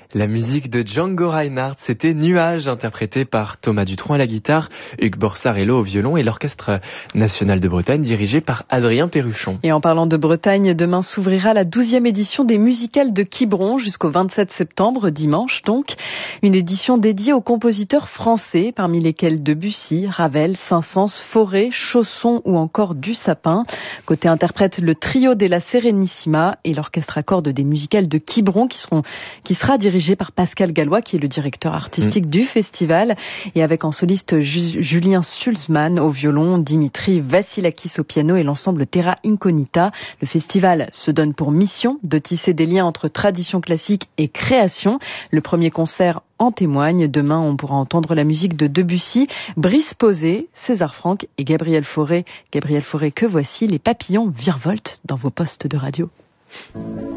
La musique de Django Reinhardt, c'était Nuages, interprété par Thomas Dutronc à la guitare, Hugues Borsarello au violon et l'Orchestre National de Bretagne dirigé par Adrien Perruchon. Et en parlant de Bretagne, demain s'ouvrira la 12e édition des musicales de Quiberon jusqu'au 27 septembre, dimanche donc. Une édition dédiée aux compositeurs français, parmi lesquels Debussy, Ravel, Saint-Saëns, Fauré, Chausson ou encore Dussapin. Côté interprète, le trio della Serenissima et l'orchestre à cordes des musicales de Quiberon qui sera dirigé par Pascal Gallois, qui est le directeur artistique du festival, et avec en soliste Julien Sulzmann au violon, Dimitri Vassilakis au piano et l'ensemble Terra Incognita. Le festival se donne pour mission de tisser des liens entre tradition classique et création. Le premier concert en témoigne. Demain, on pourra entendre la musique de Debussy, Brice Posay, César Franck et Gabriel Fauré. Gabriel Fauré que voici, les papillons virevoltent dans vos postes de radio.